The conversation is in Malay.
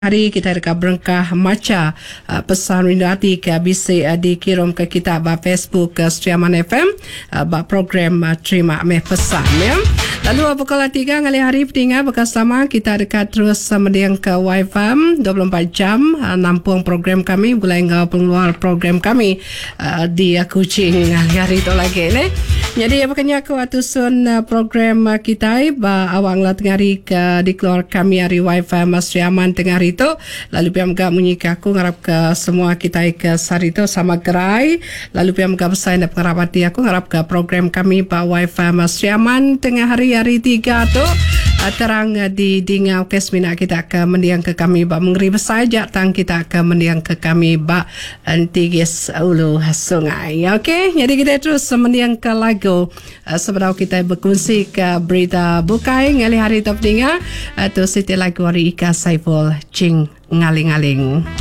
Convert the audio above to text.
Hari kita ada berengkah maca pesan rindu hati ke bisa dikirim ke kita ba Facebook Streaman FM ba program terima meh pesan ya. Lalu pukul 3 ngali hari pentingah bekas lama kita dekat terus mendiang ke WiFam 24 jam nampung program kami mulai pengeluar program kami di Kuching hari itu lagi ni. Jadi apakahnya aku atusun program kita ba awang la tengari ke dikeluar kami hari WiFam Streaman tengah itu lalu piam ga munyika aku ngarap ke semua kita ke sarito sama gerai lalu piam ga besar nak pengarapati aku ngarap ke program kami ba WiFam Streaman tengah hari 3 tu terang di dingau kesmina kita ke mendiang ke kami ba mengeri saja tang kita ke mendiang ke kami ba Antigis Ulu Sungai. Okey, jadi kita terus mendiang ke lagu sebelum kita berkongsi ke berita bukai ngali hari top dinga tu siti lagu hari Ika Saiful Cing ngaling-ngaling.